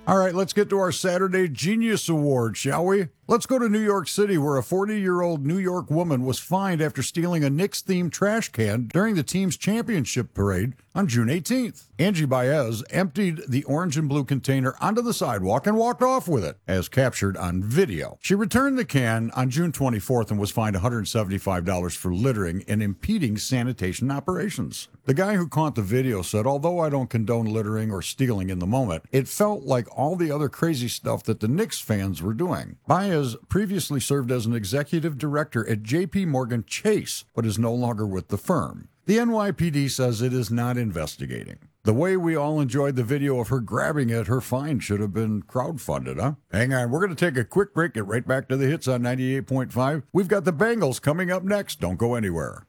All right, let's get to our Saturday Genius Award, shall we? Let's go to New York City, where a 40-year-old New York woman was fined after stealing a Knicks-themed trash can during the team's championship parade on June 18th. Angie Baez emptied the orange and blue container onto the sidewalk and walked off with it, as captured on video. She returned the can on June 24th and was fined $175 for littering and impeding sanitation operations. The guy who caught the video said, "Although I don't condone littering or stealing in the moment, it felt like all the other crazy stuff that the Knicks fans were doing." Baez previously served as an executive director at J.P. Morgan Chase, but is no longer with the firm. The NYPD says it is not investigating. The way we all enjoyed the video of her grabbing it, her fine should have been crowdfunded, huh? Hang on, we're going to take a quick break, get right back to the hits on 98.5. We've got the Bengals coming up next. Don't go anywhere.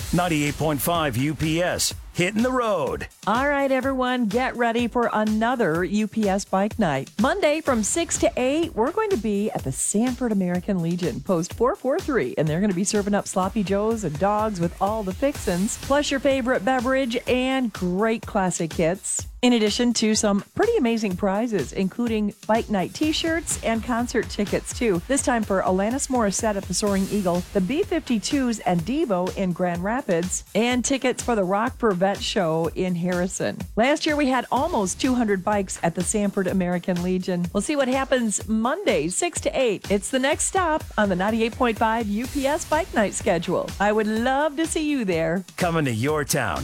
98.5 UPS, hitting the road. All right, everyone, get ready for another UPS Bike Night. Monday from 6 to 8, we're going to be at the Sanford American Legion, post 443, and they're going to be serving up sloppy joes and dogs with all the fixins, plus your favorite beverage and great classic hits. In addition to some pretty amazing prizes, including Bike Night t-shirts and concert tickets, too. This time for Alanis Morissette at the Soaring Eagle, the B-52s and Devo in Grand Rapids, and tickets for the Rock for Vet show in Harrison. Last year, we had almost 200 bikes at the Sanford American Legion. We'll see what happens Monday, 6 to 8. It's the next stop on the 98.5 UPS Bike Night schedule. I would love to see you there. Coming to your town,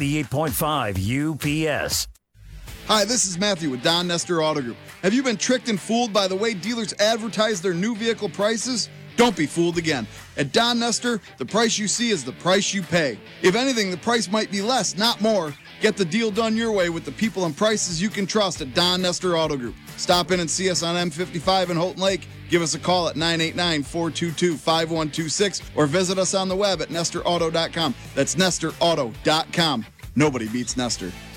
98.5 UPS. Hi, this is Matthew with Don Nestor Auto Group. Have you been tricked and fooled by the way dealers advertise their new vehicle prices? Don't be fooled again. At Don Nestor, the price you see is the price you pay. If anything, the price might be less, not more. Get the deal done your way with the people and prices you can trust at Don Nestor Auto Group. Stop in and see us on M55 in Houghton Lake. Give us a call at 989-422-5126 or visit us on the web at nestorauto.com. That's nestorauto.com. Nobody beats Nestor.